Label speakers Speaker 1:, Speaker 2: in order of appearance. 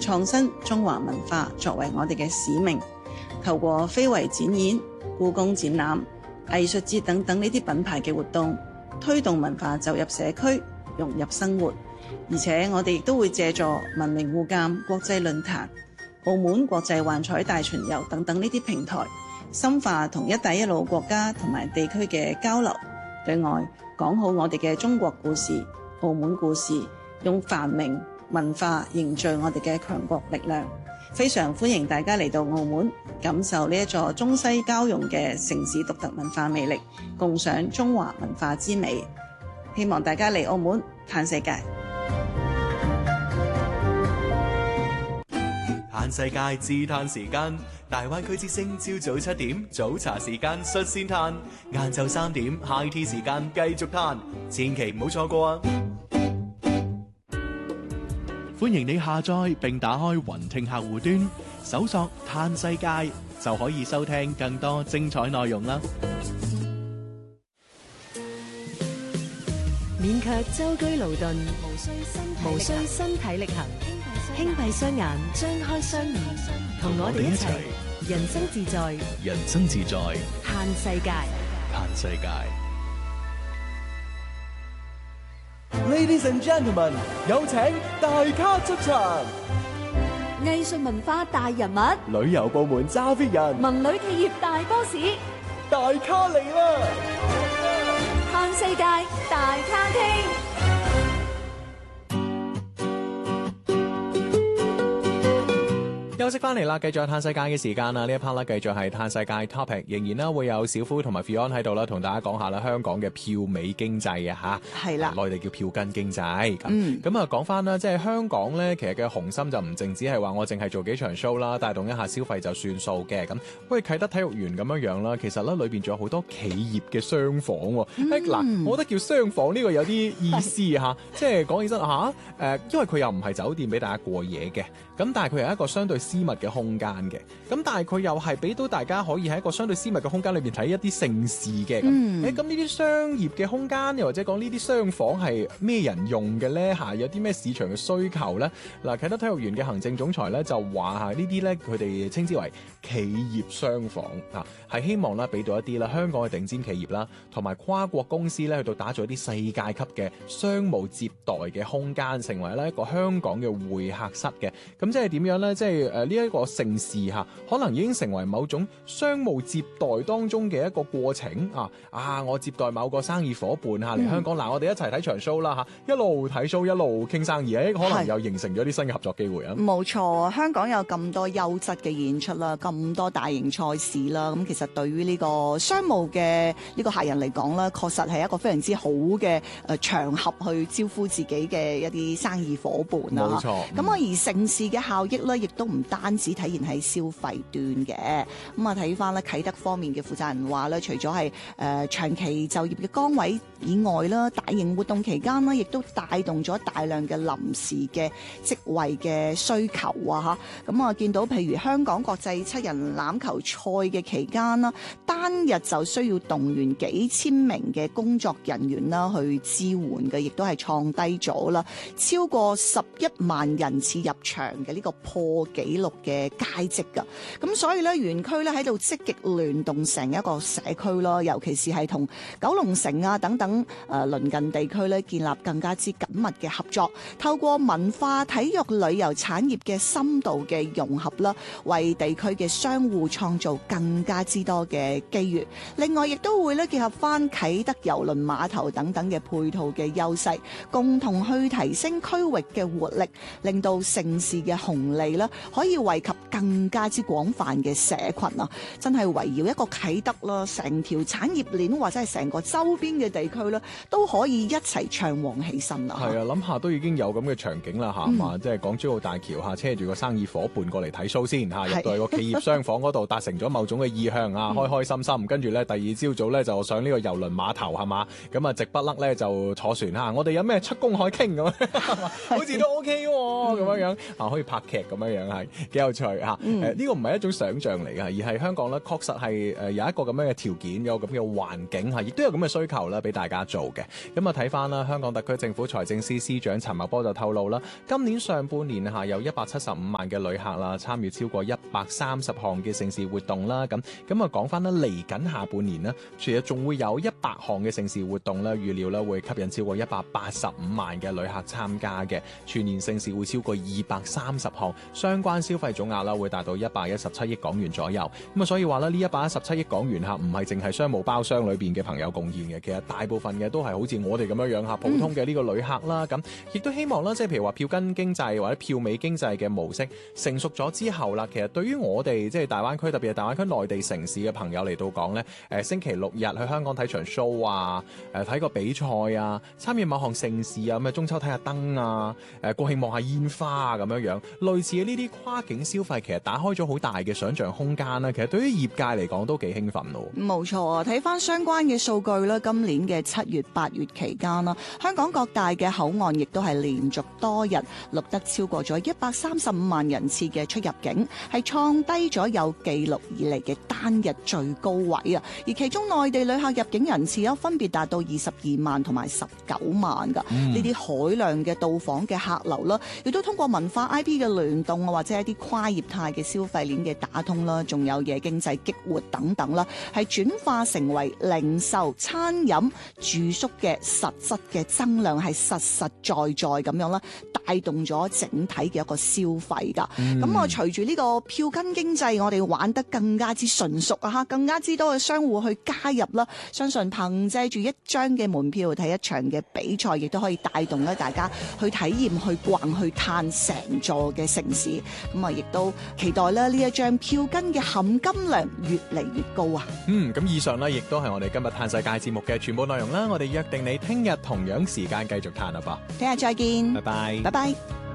Speaker 1: 創新中華文化作為我哋嘅使命，透過非遺展演、故宮展覽、藝術節等等呢啲品牌嘅活動，推動文化走入社區，融入生活。而且我哋亦都會借助文明互鑒國際論壇、澳門國際幻彩大巡遊等等呢啲平台，深化同一帶一路國家同埋地區嘅交流，對外講好我哋嘅中國故事、澳門故事，用繁榮文化凝聚我哋嘅強國力量。非常歡迎大家嚟到澳門，感受呢一座中西交融嘅城市獨特文化魅力，共賞中華文化之美。希望大家嚟澳門嘆世界。
Speaker 2: 嘆世界自嘆時間，大灣區之聲朝早7點早茶時間率先嘆，晏晝3點 High Tea 時間繼續嘆，千祈唔好錯過啊！歡迎你下載並打開雲聽客戶端，搜索嘆世界就可以收聽更多精彩內容啦。
Speaker 3: 免卻舟車勞頓，無需身體力行，輕閉雙眼，張開雙耳，同我哋一齊人生自在，
Speaker 2: 人生自在，
Speaker 3: 嘆世界，
Speaker 2: 嘆世界。
Speaker 4: Ladies and gentlemen， 有請大咖出場。
Speaker 5: 藝術文化大人物，
Speaker 4: 旅遊部門揸 fit 人，
Speaker 5: 文旅企業大 boss，
Speaker 4: 大咖嚟啦！
Speaker 5: 嘆世界大咖廳。
Speaker 6: 休息翻嚟啦，繼續嘆世界嘅時間啦。呢一 part 啦，繼續係嘆世界 topic， 仍然啦會有小夫同埋 Fion 喺度啦，同大家講下啦香港嘅票尾經濟啊嚇，係啦，內地叫票根經濟。咁啊講翻啦，即係香港咧，其實嘅雄心就唔淨止係話我淨係做幾場 show 啦，帶動一下消費就算數嘅。咁好似啟德體育園咁樣樣啦，其實咧裏邊仲有好多企業嘅商房喎。嗱，我覺得叫商房呢個有啲意思嚇，即係講起身嚇因為佢又唔係酒店俾大家過夜嘅，咁但係佢係一個相對私密嘅空間嘅，咁但係佢又係俾到大家可以喺一個相對私密嘅空間裏邊睇一啲盛事嘅。咁呢啲商業嘅空間，又或者講呢啲商房係咩人用嘅咧？有啲咩市場嘅需求咧？嗱，啟德體育園嘅行政總裁咧就話呢啲咧佢哋稱之為企業商房啊，係希望咧俾到一啲啦香港嘅頂尖企業啦，同埋跨國公司咧去到打造一啲世界級嘅商務接待嘅空間，成為咧一個香港嘅會客室嘅。咁即係點樣咧？即係呢一個盛事嚇，可能已經成為某種商務接待當中嘅一個過程啊！我接待某個生意伙伴嚟香港，嗱我哋一齊睇場 show 啦嚇，一路睇 show 一路傾生意，可能又形成咗啲新嘅合作機會啊！
Speaker 7: 冇錯，香港有咁多優質嘅演出啦，咁多大型賽事啦，咁其實對於呢個商務嘅呢個客人嚟講咧，確實係一個非常之好嘅場合去招呼自己嘅一啲生意伙伴啦。冇錯。咁而盛事嘅效益咧，亦都唔單止體現喺消費端嘅。咁啊睇翻咧啟德方面嘅負責人話咧，除咗係長期就業嘅崗位以外啦，大型活動期間呢，亦都帶動咗大量嘅臨時嘅職位嘅需求啊！嚇，咁啊見到譬如香港國際7人欖球賽嘅期間啦，單日就需要動員幾千名嘅工作人員啦去支援嘅，亦都係創低咗啦，超過11萬人次入場嘅呢個破紀錄嘅佳績㗎。咁所以咧，園區咧喺度積極聯動成一個社區咯，尤其是係同九龍城啊等等鄰近地區咧建立更加之緊密嘅合作，透過文化、體育、旅遊產業嘅深度嘅融合啦，為地區嘅商戶創造更加之多嘅機遇。另外，亦都會咧結合翻啟德郵輪碼頭等等嘅配套嘅優勢，共同去提升區域嘅活力，令到盛事嘅紅利咧可以惠及更加之廣泛嘅社群啊！真係圍繞一個啟德啦，成條產業鏈或者係成個周邊嘅地區咧，都可以一齊暢旺起身啊！
Speaker 6: 係啊，諗下都已經有咁嘅場景啦嚇嘛，即係港珠澳大橋下車住個生意伙伴過嚟睇 show 先嚇，入到個企業商房嗰度達成咗某種嘅意向啊，開開心心，跟住咧第二朝早咧就上呢個郵輪碼頭係嘛，咁啊直不甩咧就坐船嚇，我哋有咩出公海傾咁，好似都 OK OK 喎，咁樣啊，可以拍劇咁樣係幾有趣嚇。呢個唔係一種想像嚟嘅，而係香港咧確實係有一個咁樣嘅條件，有咁嘅環境嚇，亦都有咁嘅需求啦，俾大家做嘅。咁啊睇翻啦，香港特區政府財政司司長陳茂波就透露啦，今年上半年嚇有175萬嘅旅客啦，參與超過130項嘅盛事活動啦。咁啊講翻啦，嚟緊下半年呢，除咗仲會有100項嘅盛事活動咧，預料咧會吸引超過185萬嘅旅客參加嘅，全年盛事會超過230項，相關消費總額啦會達到117億港元左右。咁啊，所以話咧呢117億港元嚇唔係淨係商務包廂裏邊嘅朋友貢獻嘅，其實大部分嘅都係好似我哋咁樣嚇普通嘅呢個旅客啦。咁亦都希望啦，即係譬如話票根經濟或者票尾經濟嘅模式成熟咗之後啦，其實對於我哋即係大灣區，特別係大灣區內地城市嘅朋友嚟到講咧，星期六日去香港睇場 show 啊，睇個比賽啊，參與某項盛事啊，咁啊中秋睇下燈啊，國慶望下煙花啊咁樣，類似嘅呢啲跨境消費，其實打開咗好大嘅想像空間啦。其實對於業界嚟講都幾興奮咯。
Speaker 7: 冇錯啊，睇翻相關嘅數據啦，今年嘅7月、8月期間啦，香港各大嘅口岸亦都係連續多日錄得超過咗135萬人次嘅出入境，係創低咗有記錄以嚟嘅單日最高位啊！而其中內地旅客入境人次分別達到22萬同埋19萬㗎。呢啲海量嘅到訪嘅客流啦，亦都通過文化 IP 嘅聯動啊，或者一啲跨業態嘅消費鏈嘅打通啦，仲有夜經濟激活等等啦，係轉化成為零售、餐飲、住宿嘅實質嘅增量，係實實在在咁樣啦，帶動咗整體嘅一個消費㗎。咁隨住呢個票根經濟，我哋玩得更加之純熟啊，更加之多嘅商戶去加入啦，相信憑藉住一張嘅門票睇一場嘅比賽，亦都可以帶動咧大家去體驗、去逛、去嘆成座嘅城市。咁啊，亦都期待咧呢一張票根嘅含金量越嚟越高啊！
Speaker 6: 咁以上呢，亦都係我哋今日嘆世界節目嘅全部內容啦。我哋約定你聽日同樣時間繼續嘆啦噃。
Speaker 7: 聽日再見，
Speaker 6: 拜拜，
Speaker 7: 拜拜。